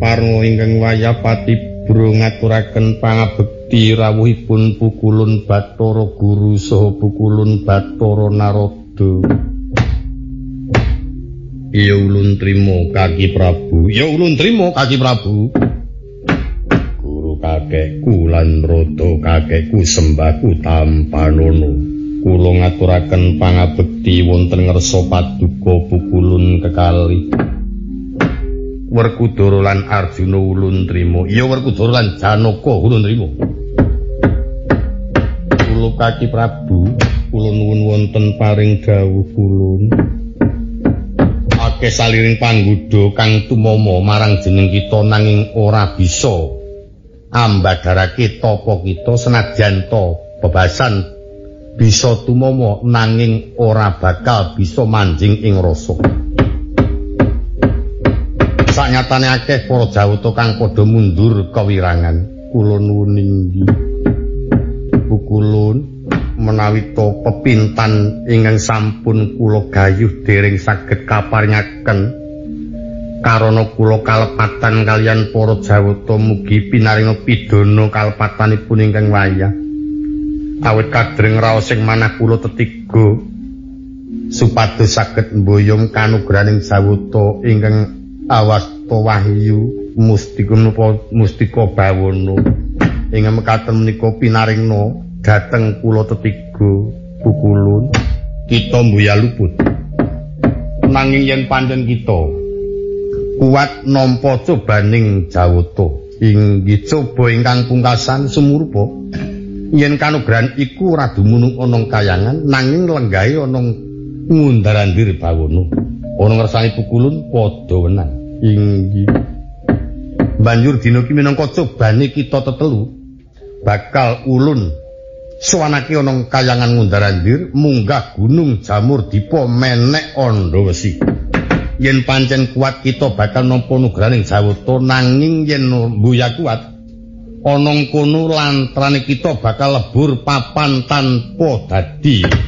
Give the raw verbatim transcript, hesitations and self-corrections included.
parno ingkang wayah patibra ngaturaken pangabekti rawuhipun Pukulun Bathara Guru saha Pukulun Bathara Narada. Ya ulun trima Kaki Prabu. Ya ulun trima Kaki Prabu. Guru kakekku lan rada kakekku sembahku Tampanono. Kula ngaturaken pangabekti wonten ngersa paduka Pukulun kekalih. Werkudara lan Arjuna ulun trima. Ya Werkudara lan Janaka ulun trima. Kula Kaki Prabu, kula nuwun wonten paring dawuh kulun. Akeh saliring panggoda kang tumama marang jeneng kita nanging ora bisa ambadarake tapa kita senajan to bebasan bisa tumama nanging ora bakal bisa manjing ing rasa. Saknyatane akeh para Jawata kang padha mundur kewirangan. Kula nuwun inggih Pukulun menawi to pepintan ingkang sampun kula gayuh dereng saged kaparingaken karana kula kalepatan kalian para Jawata mugi pinaringa pidana kalepatanipun ingkang wayah awit kadreng raos sing manah kula tetiga supados saged mboyong kanugrahaning Jawata ingkang awasta wahyu mustika napa mustika bawana ingkang mekaten menika pinaringna dateng kula tetiga Pukulun kita mbuya luput nanging yen pancen kita kuat nampa cobaning Jawata inggih coba ingkang pungkasan sumurupa yen kanugrahan iku ora dumunung ana kayangan nanging lenggahe ana ngundarandir bawana ana ngersani Pukulun padha wenang inggih banjur dina iki minangka cobane kita tetelu bakal ulun suwanake ana kayangan ngundarandir munggah gunung Jamur Dipa menek Andha Wesi. Yen pancen kuat kita bakal nampa nugrahaning Jawata nanging yen mbuya kuat ana kono lantrane kita bakal lebur papan tanpa dadi